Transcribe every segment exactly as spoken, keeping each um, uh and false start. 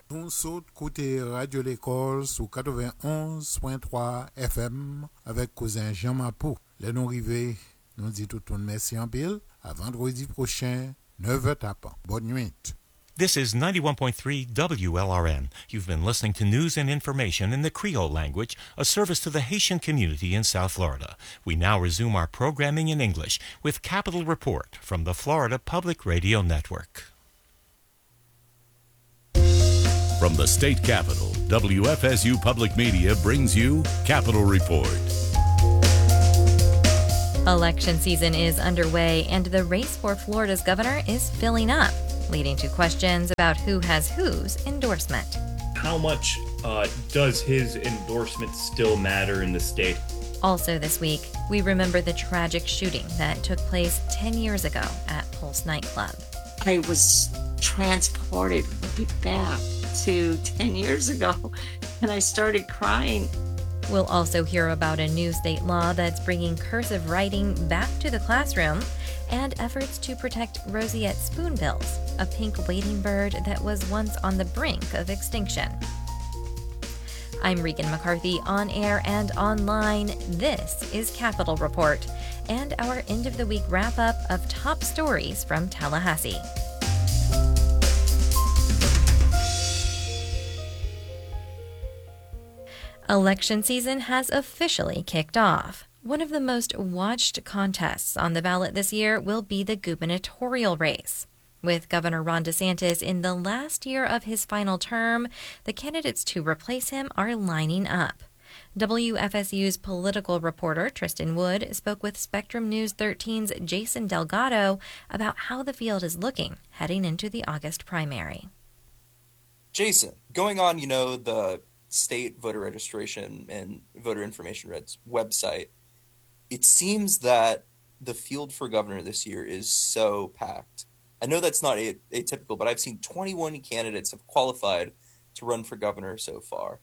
On saute côté Radio L'École sous quatre-vingt-onze point trois F M avec cousin Jean Mapou. Les non rivés, nous dit tout le monde merci en pile. À vendredi prochain, neuf heures tapant. Bonne nuit. This is ninety-one point three W L R N. You've been listening to news and information in the Creole language, a service to the Haitian community in South Florida. We now resume our programming in English with Capital Report from the Florida Public Radio Network. From the state capitol, W F S U Public Media brings you Capital Report. Election season is underway, and the race for Florida's governor is filling up, leading to questions about who has whose endorsement. How much uh, does his endorsement still matter in the state? Also this week, we remember the tragic shooting that took place ten years ago at Pulse nightclub. I was transported right back to ten years ago, and I started crying. We'll also hear about a new state law that's bringing cursive writing back to the classroom and efforts to protect roseate spoonbills, a pink wading bird that was once on the brink of extinction. I'm Regan McCarthy, on air and online. This is Capital Report and our end-of-the-week wrap-up of top stories from Tallahassee. Election season has officially kicked off. One of the most watched contests on the ballot this year will be the gubernatorial race. With Governor Ron DeSantis in the last year of his final term, the candidates to replace him are lining up. W F S U's political reporter Tristan Wood spoke with Spectrum News thirteen's Jason Delgado about how the field is looking heading into the August primary. Jason, going on, you know, the state voter registration and voter information red's website, it seems that the field for governor this year is so packed. I know that's not atypical, but I've seen twenty-one candidates have qualified to run for governor so far.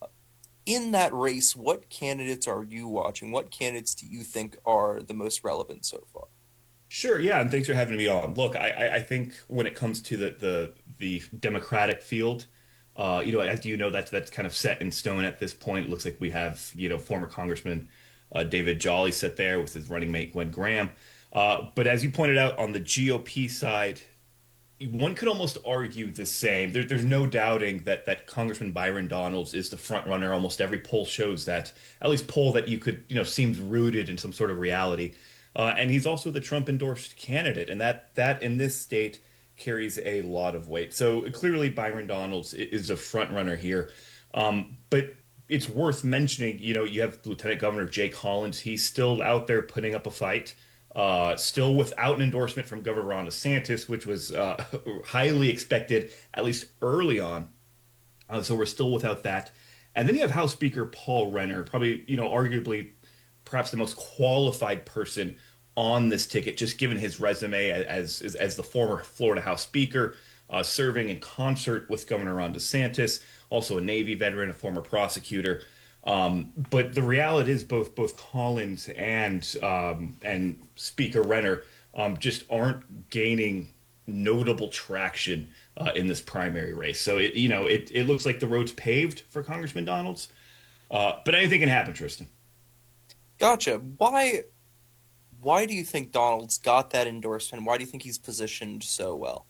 In that race, what candidates are you watching? What candidates do you think are the most relevant so far? Sure, yeah, and thanks for having me on. Look, I, I think when it comes to the the, the Democratic field, Uh, you know, as you know, that's that's kind of set in stone at this point. It looks like we have, you know, former Congressman uh, David Jolly set there with his running mate Gwen Graham. Uh, but as you pointed out, on the G O P side, one could almost argue the same. There, there's no doubting that that Congressman Byron Donalds is the front runner. Almost every poll shows that, at least poll that you could, you know, seems rooted in some sort of reality. Uh, and he's also the Trump endorsed candidate, and that that in this state carries a lot of weight. So clearly Byron Donalds is a front runner here. Um, but it's worth mentioning, you know, you have Lieutenant Governor Jake Collins. He's still out there putting up a fight, uh, still without an endorsement from Governor Ron DeSantis, which was uh, highly expected, at least early on. Uh, so we're still without that. And then you have House Speaker Paul Renner, probably, you know, arguably perhaps the most qualified person on this ticket, just given his resume as as, as the former Florida House Speaker, uh, serving in concert with Governor Ron DeSantis, also a Navy veteran, a former prosecutor. Um, but the reality is both both Collins and um, and Speaker Renner um, just aren't gaining notable traction uh, in this primary race. So it you know it it looks like the road's paved for Congressman Donalds, uh, but anything can happen, Tristan. Gotcha. Why? Why do you think Donalds got that endorsement? Why do you think he's positioned so well?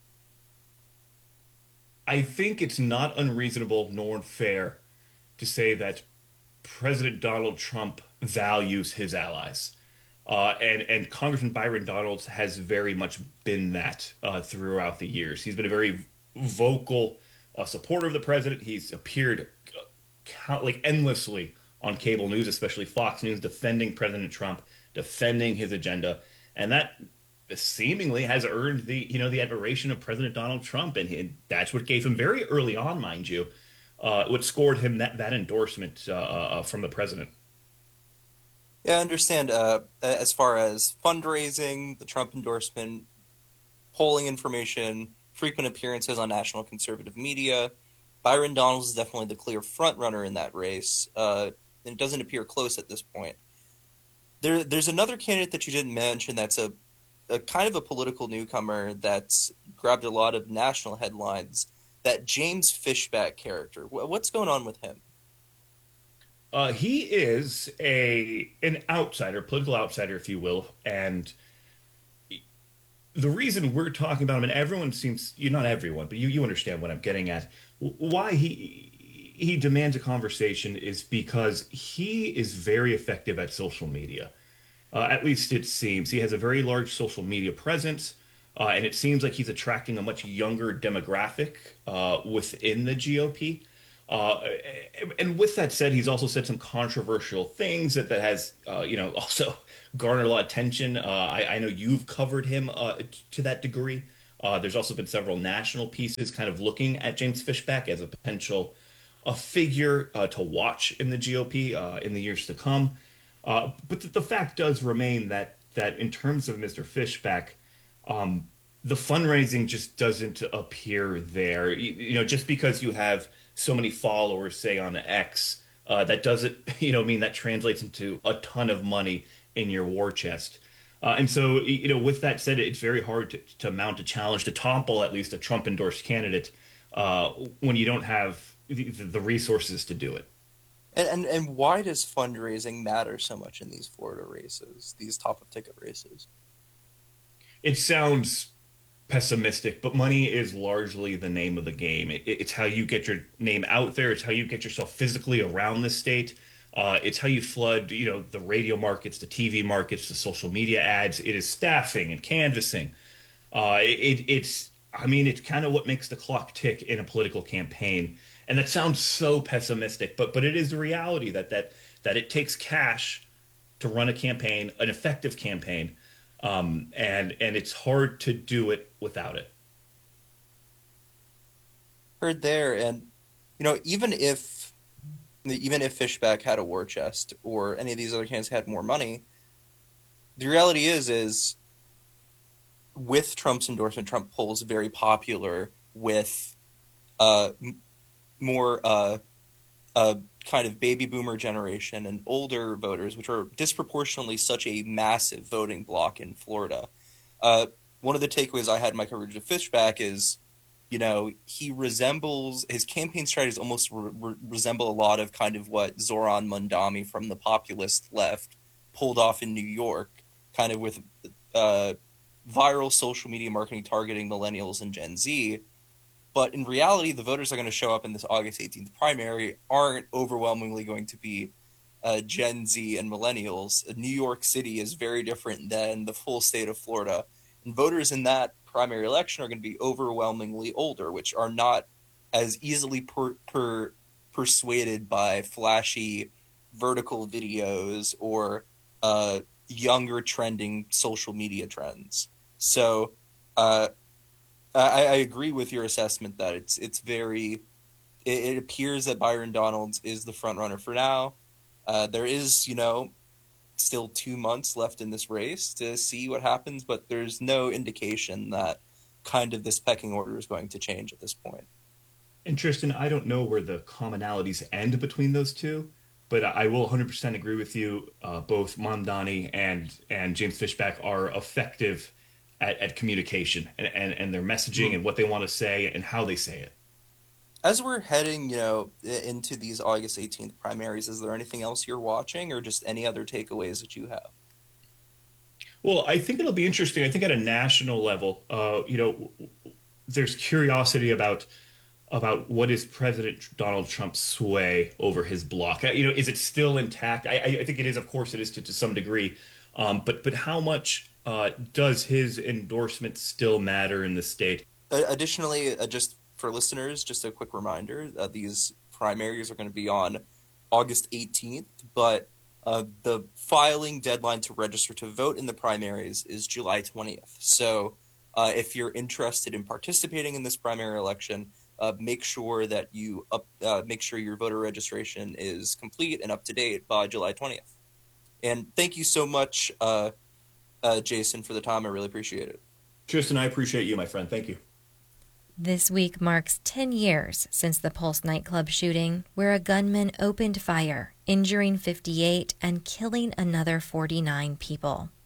I think it's not unreasonable nor unfair to say that President Donald Trump values his allies. Uh, and, and Congressman Byron Donalds has very much been that uh, throughout the years. He's been a very vocal uh, supporter of the president. He's appeared uh, count, like endlessly on cable news, especially Fox News, defending President Trump, defending his agenda, and that seemingly has earned the you know the admiration of President Donald Trump, and he, that's what gave him very early on, mind you, uh, what scored him that that endorsement uh, uh, from the president. Yeah, I understand. Uh, as far as fundraising, the Trump endorsement, polling information, frequent appearances on national conservative media, Byron Donalds is definitely the clear front runner in that race, uh, and it doesn't appear close at this point. There, there's another candidate that you didn't mention that's a, a kind of a political newcomer that's grabbed a lot of national headlines. that James Fishback character. What's going on with him? Uh, he is a an outsider, political outsider, if you will, and the reason we're talking about him, and everyone seems, you not everyone, but you you understand what I'm getting at. Why he he demands a conversation is because he is very effective at social media. Uh, at least it seems he has a very large social media presence, uh, and it seems like he's attracting a much younger demographic uh, within the G O P. Uh, and with that said, he's also said some controversial things that, that has, uh, you know, also garnered a lot of attention. Uh, I, I know you've covered him uh, to that degree. Uh, there's also been several national pieces kind of looking at James Fishback as a potential a figure uh, to watch in the G O P uh, in the years to come. Uh, but the, the fact does remain that that in terms of mister Fishback, um, the fundraising just doesn't appear there. You, you know, just because you have so many followers, say on X, uh, that doesn't, you know, mean that translates into a ton of money in your war chest. Uh, and so, you know, with that said, it's very hard to, to mount a challenge to topple at least a Trump endorsed candidate uh, when you don't have the, the resources to do it. And, and and why does fundraising matter so much in these Florida races, these top of ticket races? It sounds pessimistic, but money is largely the name of the game. It, it's how you get your name out there. It's how you get yourself physically around the state. Uh, it's how you flood, you know, the radio markets, the T V markets, the social media ads. It is staffing and canvassing. Uh, it, it's, I mean, it's kind of what makes the clock tick in a political campaign. And that sounds so pessimistic, but but it is the reality that that that it takes cash to run a campaign, an effective campaign. Um, and and it's hard to do it without it. Heard there, and you know, even if even if Fishback had a war chest or any of these other candidates had more money, the reality is is with Trump's endorsement, Trump polls very popular with uh, more uh, uh, kind of baby boomer generation and older voters, which are disproportionately such a massive voting bloc in Florida. Uh, one of the takeaways I had in my coverage of Fishback is, you know, he resembles, his campaign strategies almost re- re- resemble a lot of kind of what Zoran Mondami from the populist left pulled off in New York, kind of with uh, viral social media marketing targeting millennials and Gen Z. But in reality, the voters that are going to show up in this August eighteenth primary aren't overwhelmingly going to be uh, Gen Z and millennials. New York City is very different than the full state of Florida. And voters in that primary election are going to be overwhelmingly older, which are not as easily per, per, persuaded by flashy vertical videos or uh, younger trending social media trends. So uh, I, I agree with your assessment that it's it's very. It, it appears that Byron Donalds is the front runner for now. Uh, there is, you know, still two months left in this race to see what happens, but there's no indication that kind of this pecking order is going to change at this point. And Tristan, I don't know where the commonalities end between those two, but I will one hundred percent agree with you. Uh, both Mondani and and James Fishback are effective at, at communication and, and, and their messaging mm-hmm. and what they want to say and how they say it. As we're heading, you know, into these August eighteenth primaries, is there anything else you're watching or just any other takeaways that you have? Well, I think it'll be interesting. I think at a national level, uh, you know, there's curiosity about about what is President Donald Trump's sway over his bloc. You know, is it still intact? I, I think it is. Of course, it is to, to some degree. Um, but but how much uh, does his endorsement still matter in the state? Uh, additionally, uh, just for listeners, just a quick reminder that these primaries are going to be on August eighteenth, but uh, the filing deadline to register to vote in the primaries is July twentieth. So uh, if you're interested in participating in this primary election, uh, make sure that you up, uh, make sure your voter registration is complete and up to date by July twentieth. And thank you so much, uh, uh, Jason, for the time. I really appreciate it. Tristan, I appreciate you, my friend. Thank you. This week marks ten years since the Pulse nightclub shooting, where a gunman opened fire, injuring fifty-eight and killing another forty-nine people.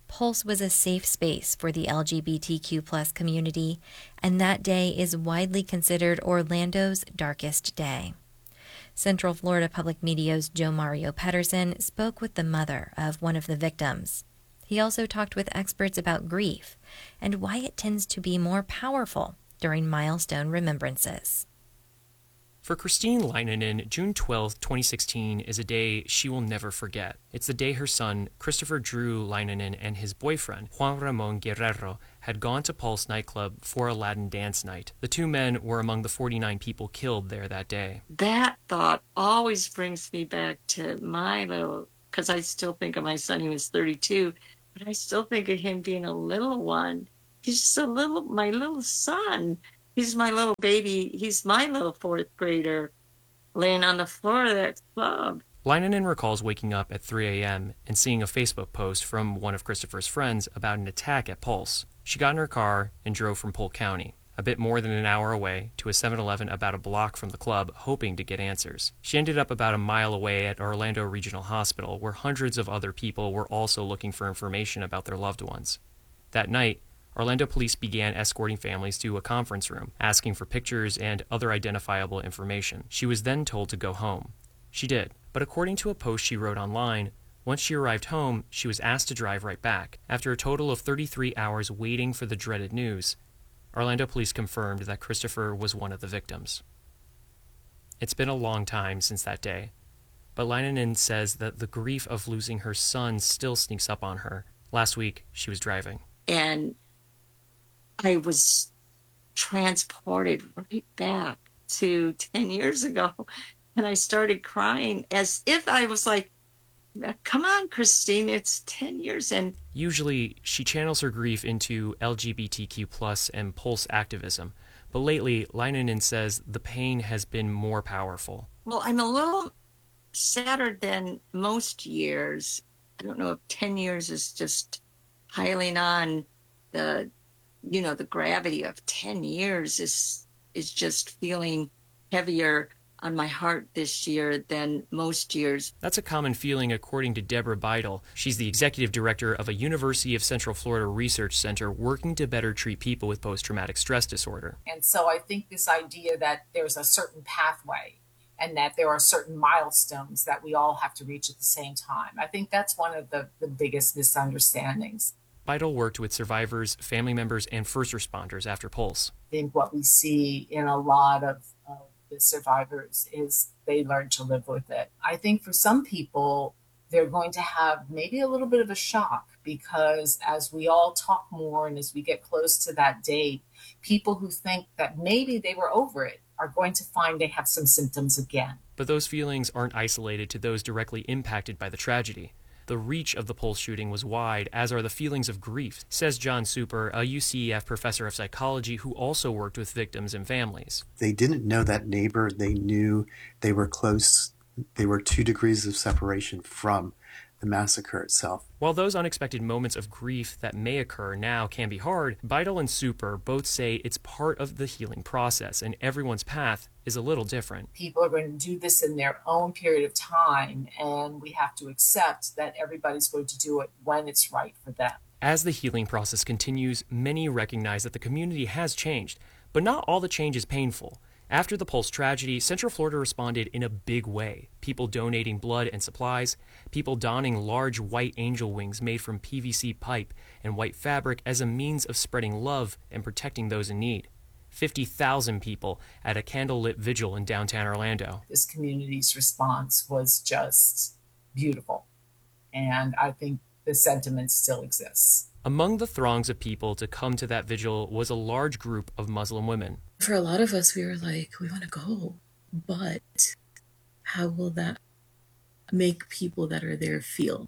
Pulse was a safe space for the L G B T Q plus community, and that day is widely considered Orlando's darkest day. Central Florida Public Media's Joe Mario Pedersen spoke with the mother of one of the victims. He also talked with experts about grief and why it tends to be more powerful during milestone remembrances. For Christine Leinonen, June twelfth, twenty sixteen is a day she will never forget. It's the day her son, Christopher Drew Leinonen, and his boyfriend, Juan Ramon Guerrero, had gone to Pulse nightclub for a Latin dance night. The two men were among the forty-nine people killed there that day. That thought always brings me back to my little, because I still think of my son, he was thirty-two, but I still think of him being a little one. He's just a little, my little son. He's my little baby. He's my little fourth grader laying on the floor of that club. Leinonen recalls waking up at three a.m. and seeing a Facebook post from one of Christopher's friends about an attack at Pulse. She got in her car and drove from Polk County, a bit more than an hour away, to a seven eleven about a block from the club, hoping to get answers. She ended up about a mile away at Orlando Regional Hospital, where hundreds of other people were also looking for information about their loved ones. That night, Orlando police began escorting families to a conference room, asking for pictures and other identifiable information. She was then told to go home. She did, but according to a post she wrote online, once she arrived home, she was asked to drive right back. After a total of thirty-three hours waiting for the dreaded news, Orlando police confirmed that Christopher was one of the victims. It's been a long time since that day, but Leinonen says that the grief of losing her son still sneaks up on her. Last week, she was driving. And I was transported right back to ten years ago. And I started crying as if I was like, come on, Christine, it's ten years. And usually she channels her grief into L G B T Q plus and Pulse activism. But lately, Leinonen says the pain has been more powerful. Well, I'm a little sadder than most years. I don't know if ten years is just piling on the, you know, the gravity of ten years is is just feeling heavier on my heart this year than most years. That's a common feeling according to Deborah Beidel. She's the executive director of a University of Central Florida research center working to better treat people with post-traumatic stress disorder. And so I think this idea that there's a certain pathway and that there are certain milestones that we all have to reach at the same time, I think that's one of the, the biggest misunderstandings. Beidel worked with survivors, family members, and first responders after Pulse. I think what we see in a lot of uh, the survivors is they learn to live with it. I think for some people, they're going to have maybe a little bit of a shock because as we all talk more and as we get close to that date, people who think that maybe they were over it are going to find they have some symptoms again. But those feelings aren't isolated to those directly impacted by the tragedy. The reach of the Pulse shooting was wide, as are the feelings of grief, says John Super, a U C E F professor of psychology who also worked with victims and families. They didn't know that neighbor. They knew they were close. They were two degrees of separation from the massacre itself. While those unexpected moments of grief that may occur now can be hard, Beidel and Super both say it's part of the healing process and everyone's path is a little different. People are going to do this in their own period of time, and we have to accept that everybody's going to do it when it's right for them. As the healing process continues, many recognize that the community has changed, but not all the change is painful. After the Pulse tragedy, Central Florida responded in a big way. People donating blood and supplies, people donning large white angel wings made from P V C pipe and white fabric as a means of spreading love and protecting those in need. fifty thousand people at a candlelit vigil in downtown Orlando. This community's response was just beautiful, and I think the sentiment still exists. Among the throngs of people to come to that vigil was a large group of Muslim women. For a lot of us, we were like, we want to go, but how will that make people that are there feel?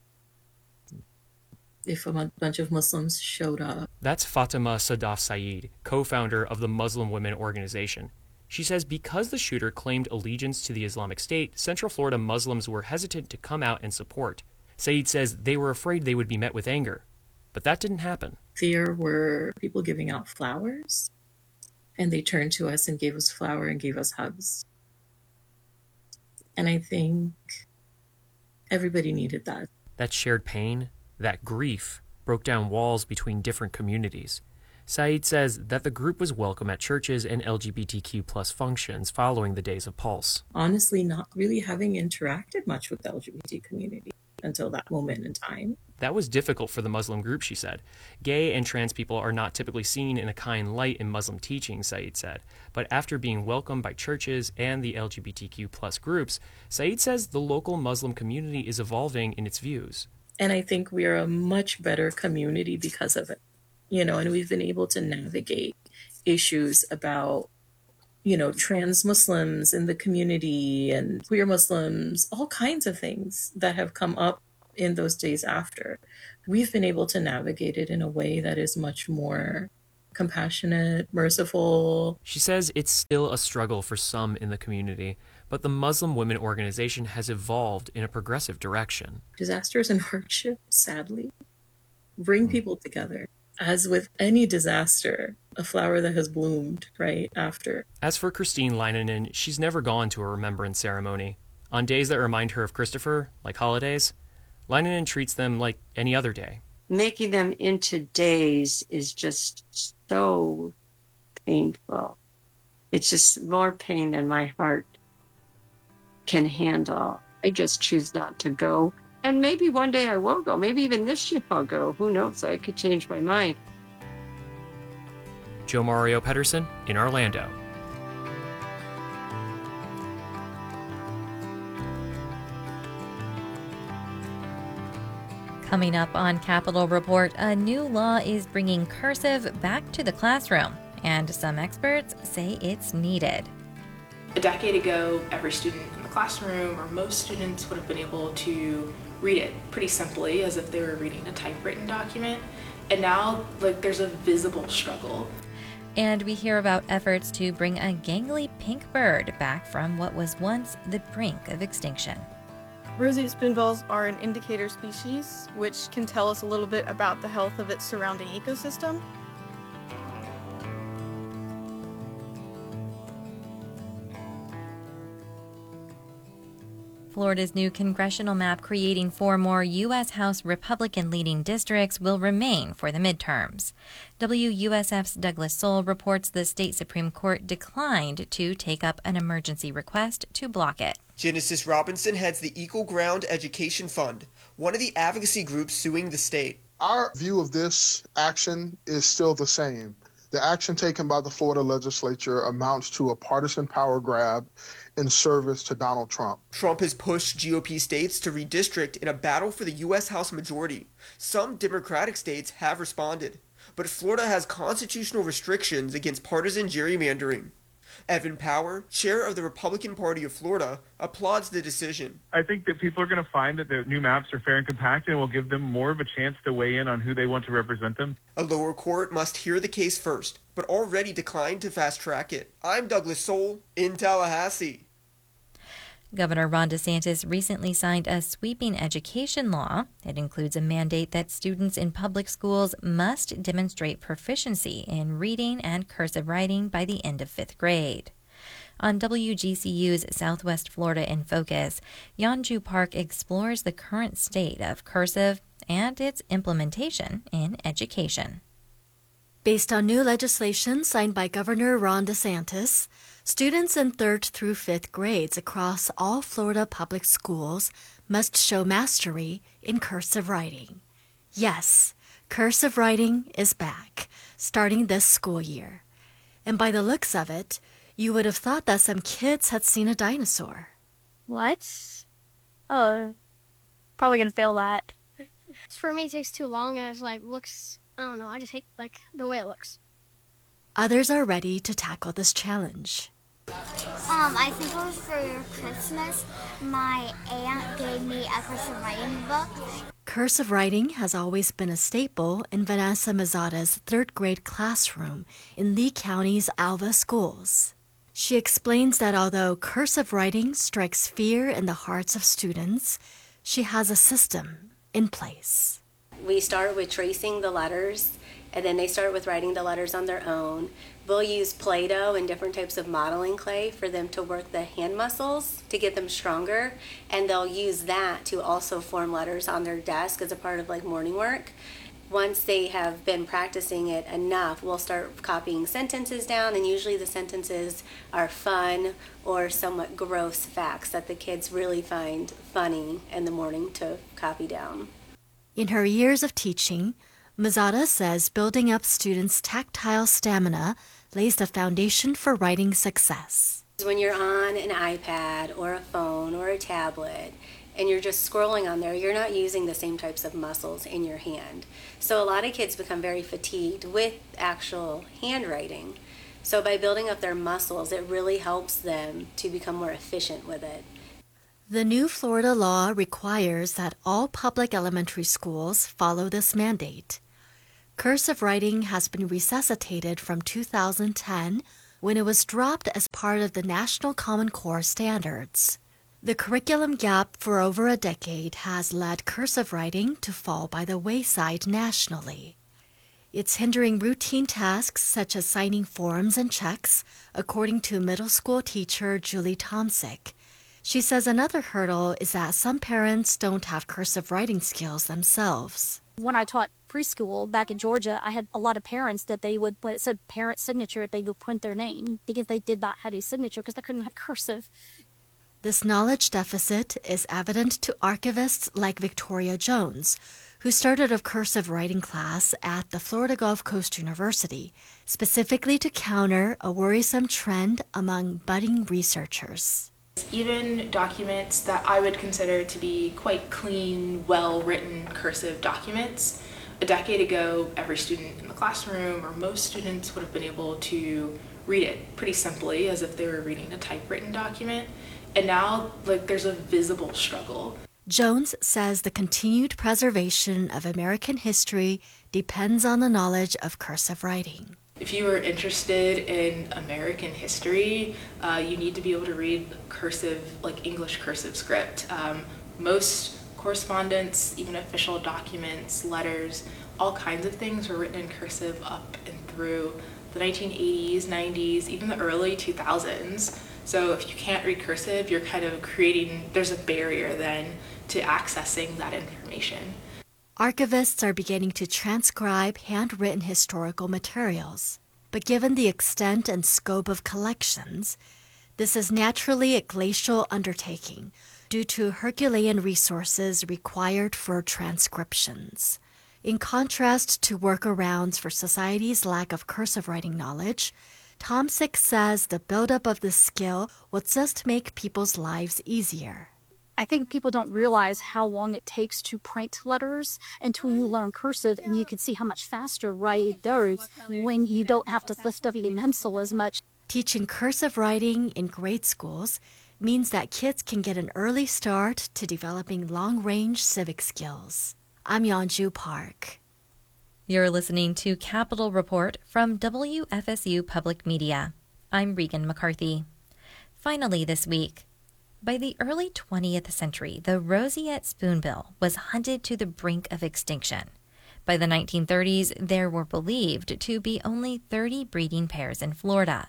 If a bunch of Muslims showed up. That's Fatima Sadaf Saeed, co-founder of the Muslim Women Organization. She says because the shooter claimed allegiance to the Islamic State, Central Florida Muslims were hesitant to come out and support. Saeed says they were afraid they would be met with anger. But that didn't happen. There were people giving out flowers, and they turned to us and gave us flour and gave us hugs. And I think everybody needed that. That shared pain, that grief, broke down walls between different communities. Saeed says that the group was welcome at churches and L G B T Q plus functions following the Days of Pulse. Honestly, not really having interacted much with the L G B T community until that moment in time. That was difficult for the Muslim group, she said. Gay and trans people are not typically seen in a kind light in Muslim teaching, Saeed said. But after being welcomed by churches and the L G B T Q plus groups, Saeed says the local Muslim community is evolving in its views. And I think we are a much better community because of it. You know, and we've been able to navigate issues about, you know, trans Muslims in the community and queer Muslims, all kinds of things that have come up in those days after. We've been able to navigate it in a way that is much more compassionate, merciful. She says it's still a struggle for some in the community, but the Muslim Women Organization has evolved in a progressive direction. Disasters and hardship, sadly, bring people together. As with any disaster, a flower that has bloomed right after. As for Christine Leinonen, she's never gone to a remembrance ceremony. On days that remind her of Christopher, like holidays, Leinonen treats them like any other day. Making them into days is just so painful. It's just more pain than my heart can handle. I just choose not to go. And maybe one day I will go. Maybe even this year I'll go. Who knows? I could change my mind. Joe Mario Pedersen in Orlando. Coming up on Capitol Report, a new law is bringing cursive back to the classroom, and some experts say it's needed. A decade ago, every student in the classroom, or most students, would have been able to read it pretty simply as if they were reading a typewritten document. And now, like, there's a visible struggle. And we hear about efforts to bring a gangly pink bird back from what was once the brink of extinction. Roseate spoonbills are an indicator species, which can tell us a little bit about the health of its surrounding ecosystem. Florida's new congressional map creating four more U S House Republican-leading districts will remain for the midterms. W U S F's Douglas Soul reports the state Supreme Court declined to take up an emergency request to block it. Genesis Robinson heads the Equal Ground Education Fund, one of the advocacy groups suing the state. Our view of this action is still the same. The action taken by the Florida legislature amounts to a partisan power grab in service to Donald Trump. Trump has pushed G O P states to redistrict in a battle for the U S House majority. Some Democratic states have responded, but Florida has constitutional restrictions against partisan gerrymandering. Evan Power, chair of the Republican Party of Florida, applauds the decision. I think that people are going to find that the new maps are fair and compact and will give them more of a chance to weigh in on who they want to represent them. A lower court must hear the case first, but already declined to fast-track it. I'm Douglas Soul in Tallahassee. Governor Ron DeSantis recently signed a sweeping education law. It includes a mandate that students in public schools must demonstrate proficiency in reading and cursive writing by the end of fifth grade. On W G C U's Southwest Florida in Focus, Yeonju Park explores the current state of cursive and its implementation in education. Based on new legislation signed by Governor Ron DeSantis, students in third through fifth grades across all Florida public schools must show mastery in cursive writing. Yes, cursive writing is back, starting this school year. And by the looks of it, you would have thought that some kids had seen a dinosaur. What? Oh, probably gonna fail that. For me, it takes too long and it's like, looks, I don't know, I just hate like the way it looks. Others are ready to tackle this challenge. Um, I think it was for Christmas. My aunt gave me a cursive writing book. Cursive writing has always been a staple in Vanessa Mazada's third grade classroom in Lee County's Alva schools. She explains that although cursive writing strikes fear in the hearts of students, she has a system in place. We start with tracing the letters, and then they start with writing the letters on their own. We'll use Play-Doh and different types of modeling clay for them to work the hand muscles to get them stronger, and they'll use that to also form letters on their desk as a part of like morning work. Once they have been practicing it enough, we'll start copying sentences down, and usually the sentences are fun or somewhat gross facts that the kids really find funny in the morning to copy down. In her years of teaching, Mazada says building up students' tactile stamina lays the foundation for writing success. When you're on an iPad or a phone or a tablet and you're just scrolling on there, you're not using the same types of muscles in your hand. So a lot of kids become very fatigued with actual handwriting. So by building up their muscles, it really helps them to become more efficient with it. The new Florida law requires that all public elementary schools follow this mandate. Cursive writing has been resuscitated from two thousand ten when it was dropped as part of the National Common Core standards. The curriculum gap for over a decade has led cursive writing to fall by the wayside nationally. It's hindering routine tasks such as signing forms and checks, according to middle school teacher Julie Tomsick. She says another hurdle is that some parents don't have cursive writing skills themselves. When I taught preschool back in Georgia, I had a lot of parents that they would, when it said parent signature, they would print their name because they did not have a signature because they couldn't have cursive. This knowledge deficit is evident to archivists like Victoria Jones, who started a cursive writing class at the Florida Gulf Coast University, specifically to counter a worrisome trend among budding researchers. Even documents that I would consider to be quite clean, well-written cursive documents, a decade ago, every student in the classroom or most students would have been able to read it pretty simply as if they were reading a typewritten document. And now, like, there's a visible struggle. Jones says the continued preservation of American history depends on the knowledge of cursive writing. If you are interested in American history, uh, you need to be able to read cursive, like English cursive script. Um, most correspondence, even official documents, letters, all kinds of things were written in cursive up and through the nineteen eighties, nineties, even the early two thousands. So if you can't read cursive, you're kind of creating, there's a barrier then to accessing that information. Archivists are beginning to transcribe handwritten historical materials, but given the extent and scope of collections, this is naturally a glacial undertaking due to Herculean resources required for transcriptions. In contrast to workarounds for society's lack of cursive writing knowledge, Tomsick says the buildup of this skill will just make people's lives easier. I think people don't realize how long it takes to print letters until you learn cursive, and you can see how much faster writing goes when you don't have to lift up your pencil as much. Teaching cursive writing in grade schools means that kids can get an early start to developing long-range civic skills. I'm Yeonju Park. You're listening to Capitol Report from W F S U Public Media. I'm Regan McCarthy. Finally this week, by the early twentieth century, the roseate spoonbill was hunted to the brink of extinction. By the nineteen thirties, there were believed to be only thirty breeding pairs in Florida.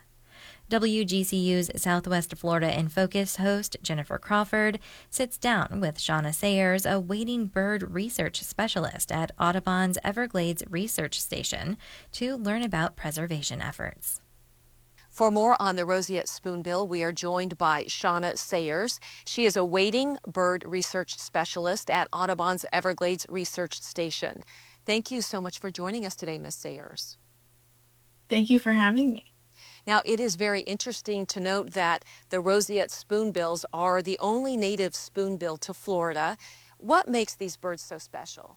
W G C U's Southwest Florida in Focus host Jennifer Crawford sits down with Shauna Sayers, a wading bird research specialist at Audubon's Everglades Research Station, to learn about preservation efforts. For more on the roseate spoonbill, we are joined by Shauna Sayers. She is a wading bird research specialist at Audubon's Everglades Research Station. Thank you so much for joining us today, Miz Sayers. Thank you for having me. Now, it is very interesting to note that the roseate spoonbills are the only native spoonbill to Florida. What makes these birds so special?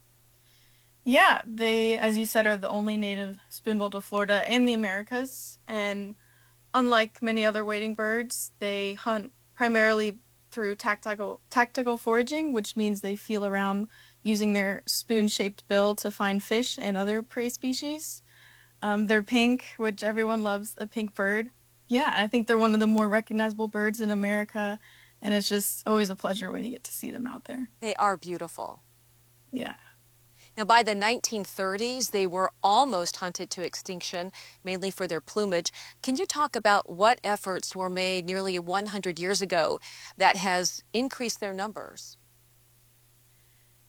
Yeah, they, as you said, are the only native spoonbill to Florida and the Americas. And unlike many other wading birds, they hunt primarily through tactical, tactical foraging, which means they feel around using their spoon-shaped bill to find fish and other prey species. Um, they're pink, which everyone loves a pink bird. Yeah, I think they're one of the more recognizable birds in America, and it's just always a pleasure when you get to see them out there. They are beautiful. Yeah. Now, by the nineteen thirties, they were almost hunted to extinction, mainly for their plumage. Can you talk about what efforts were made nearly one hundred years ago that has increased their numbers?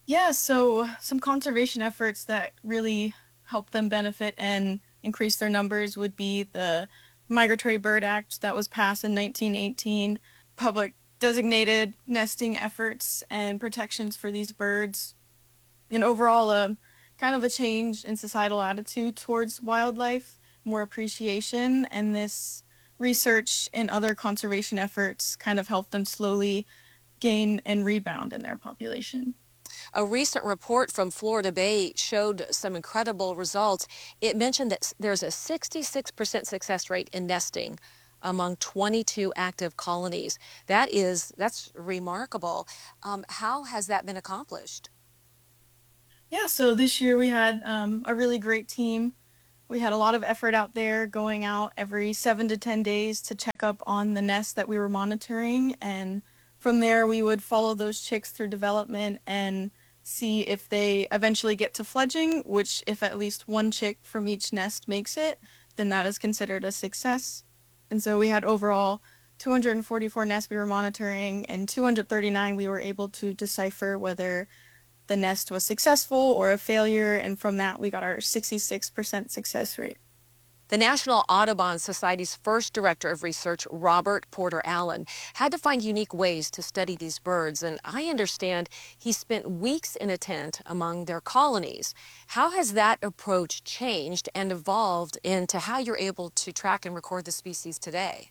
Yeah, so some conservation efforts that really help them benefit and increase their numbers would be the Migratory Bird Act that was passed in nineteen eighteen, public designated nesting efforts and protections for these birds, and overall a kind of a change in societal attitude towards wildlife, more appreciation, and this research and other conservation efforts kind of help them slowly gain and rebound in their population. A recent report from Florida Bay showed some incredible results. It mentioned that there's a sixty-six percent success rate in nesting among twenty-two active colonies. That is, that's remarkable. Um, how has that been accomplished? Yeah, so this year we had um, a really great team. We had a lot of effort out there going out every seven to ten days to check up on the nest that we were monitoring. And from there, we would follow those chicks through development and see if they eventually get to fledging, which if at least one chick from each nest makes it, then that is considered a success. And so we had overall two hundred forty-four nests we were monitoring, and two hundred thirty-nine we were able to decipher whether the nest was successful or a failure, and from that we got our sixty-six percent success rate. The National Audubon Society's first director of research, Robert Porter Allen, had to find unique ways to study these birds, and I understand he spent weeks in a tent among their colonies. How has that approach changed and evolved into how you're able to track and record the species today?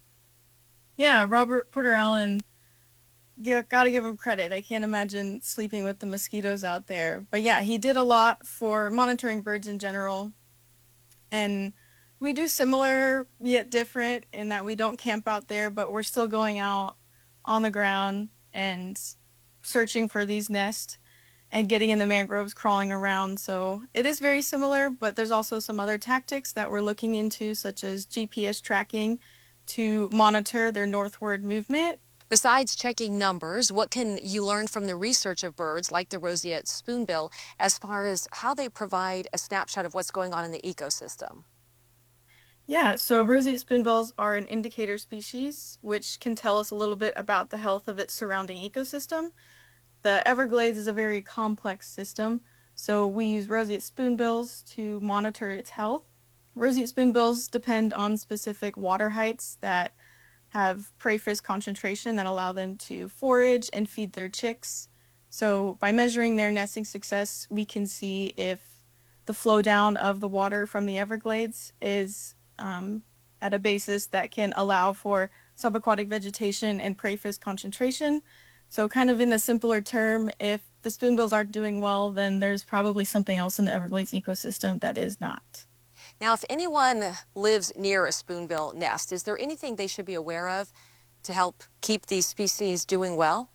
Yeah, Robert Porter Allen, yeah, gotta give him credit. I can't imagine sleeping with the mosquitoes out there. But yeah, he did a lot for monitoring birds in general. And we do similar yet different in that we don't camp out there, but we're still going out on the ground and searching for these nests and getting in the mangroves, crawling around. So it is very similar, but there's also some other tactics that we're looking into, such as G P S tracking to monitor their northward movement. Besides checking numbers, what can you learn from the research of birds like the roseate spoonbill as far as how they provide a snapshot of what's going on in the ecosystem? Yeah, so roseate spoonbills are an indicator species, which can tell us a little bit about the health of its surrounding ecosystem. The Everglades is a very complex system, so we use roseate spoonbills to monitor its health. Roseate spoonbills depend on specific water heights that have prey fish concentration that allow them to forage and feed their chicks. So by measuring their nesting success, we can see if the flow down of the water from the Everglades is um, at a basis that can allow for subaquatic vegetation and prey fish concentration. So kind of in a simpler term, if the spoonbills aren't doing well, then there's probably something else in the Everglades ecosystem that is not. Now, if anyone lives near a spoonbill nest, is there anything they should be aware of to help keep these species doing well?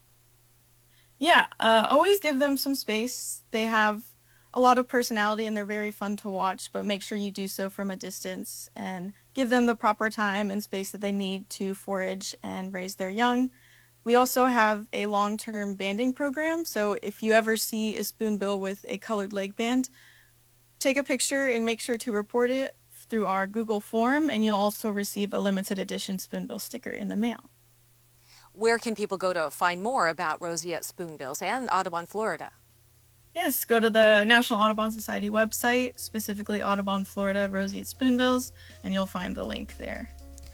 Yeah, uh, always give them some space. They have a lot of personality and they're very fun to watch, but make sure you do so from a distance and give them the proper time and space that they need to forage and raise their young. We also have a long-term banding program, so if you ever see a spoonbill with a colored leg band, take a picture and make sure to report it through our Google form, and you'll also receive a limited edition spoonbill sticker in the mail. Where can people go to find more about roseate spoonbills and Audubon, Florida? Yes, go to the National Audubon Society website, specifically Audubon, Florida, roseate spoonbills, and you'll find the link there.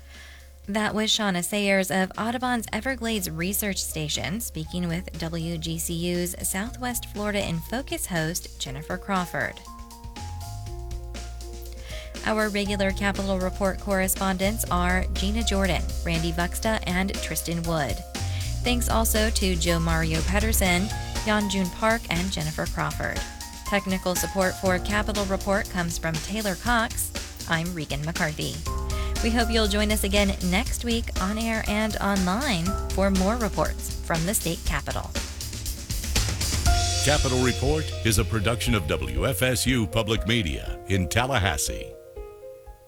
That was Shauna Sayers of Audubon's Everglades Research Station speaking with W G C U's Southwest Florida in Focus host, Jennifer Crawford. Our regular Capitol Report correspondents are Gina Jordan, Randy Vuxta, and Tristan Wood. Thanks also to Joe Mario Pedersen, Yeonjun Park, and Jennifer Crawford. Technical support for Capitol Report comes from Taylor Cox. I'm Regan McCarthy. We hope you'll join us again next week on air and online for more reports from the state capitol. Capitol Report is a production of W F S U Public Media in Tallahassee.